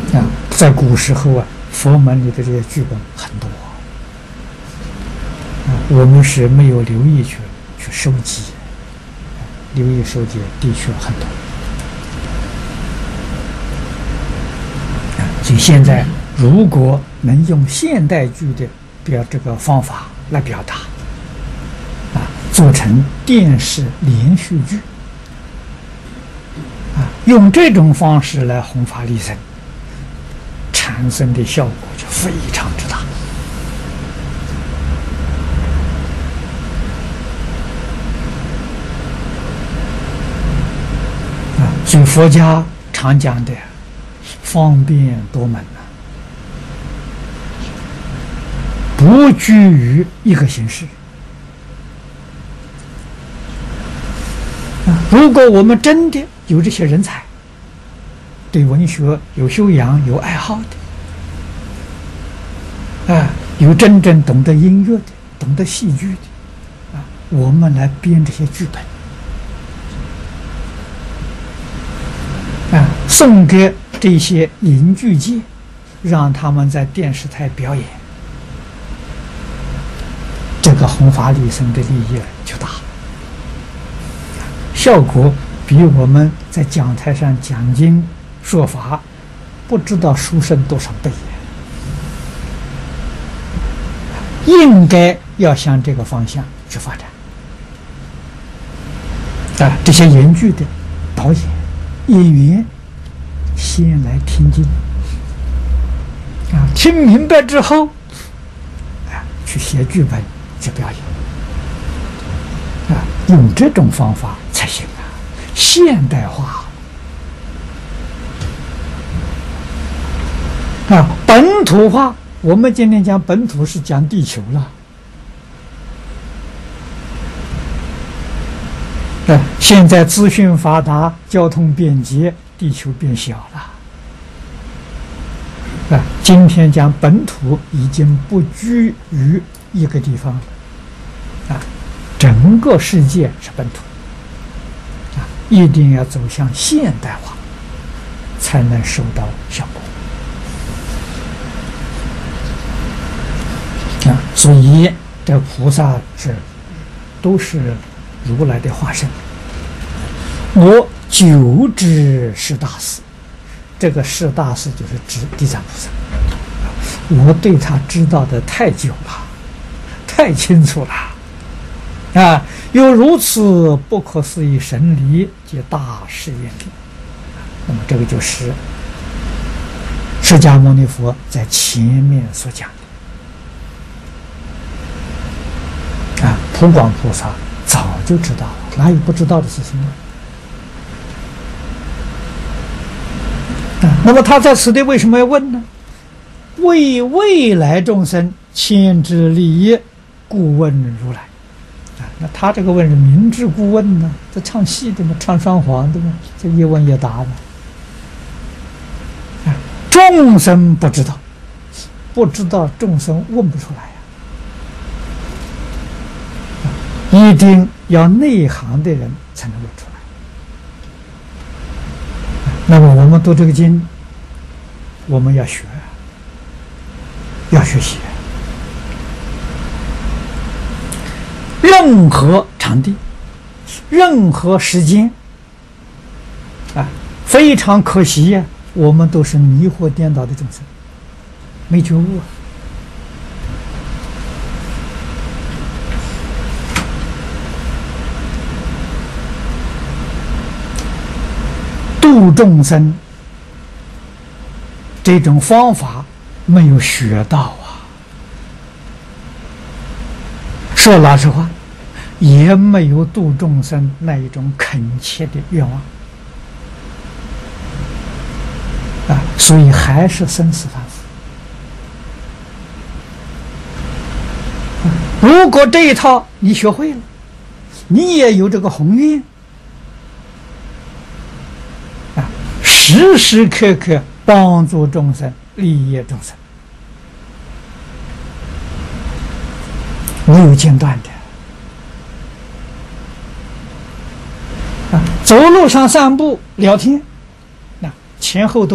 在古时候佛门里的这些剧本很多我们是没有留意去收集，留意收集的确很多所以现在如果能用现代剧的这个方法来表达做成电视连续剧用这种方式来弘法利生，产生的效果就非常之大所以佛家常讲的方便多门不拘于一个形式如果我们真的有这些人才，对文学有修养有爱好的有真正懂得音乐的懂得戏剧的我们来编这些剧本送给这些影剧界，让他们在电视台表演，这个弘法利生的利益就大，效果比我们在讲台上讲经说法不知道殊胜多少倍应该要向这个方向去发展这些演剧的导演演员先来听经听明白之后去写剧本去表演用这种方法才行现代化本土化我们今天讲本土是讲地球了现在资讯发达交通便捷地球变小了今天讲本土已经不居于一个地方了整个世界是本土一定要走向现代化才能收到效果所以这菩萨都是如来的化身我久知是大事这个是大事就是指地藏菩萨我对他知道的太久了太清楚了有如此不可思议神理及大誓愿力那么这个就是释迦牟尼佛在前面所讲的普广菩萨早就知道了哪有不知道的事情呢那么他在此地为什么要问呢为未来众生牵之利益故问如来那他这个问是明知故问呢这唱戏的吗唱双簧的吗这一问一答的众生不知道众生问不出来一定要内行的人才能问出来那么我们读这个经我们要学要学习任何场地任何时间非常可惜我们都是迷惑颠倒的众生没觉悟度众生这种方法没有学到说老实话也没有度众生那一种恳切的愿望所以还是生死反复如果这一套你学会了你也有这个宏愿时时刻刻帮助众生利益众生没有间断的走路上散步聊天前后都